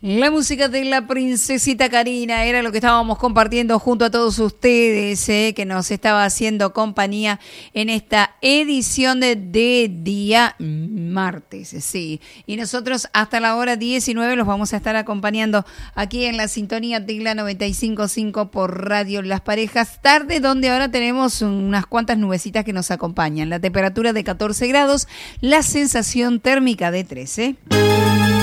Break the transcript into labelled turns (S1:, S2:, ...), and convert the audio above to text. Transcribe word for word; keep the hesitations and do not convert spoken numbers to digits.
S1: La música de la princesita Karina era lo que estábamos compartiendo junto a todos ustedes, eh, que nos estaba haciendo compañía en esta edición de, de día martes, sí. Y nosotros hasta la hora diecinueve los vamos a estar acompañando aquí en la sintonía de la noventa y cinco punto cinco por Radio Las Parejas, tarde donde ahora tenemos unas cuantas nubecitas que nos acompañan. La temperatura de catorce grados, la sensación térmica de trece.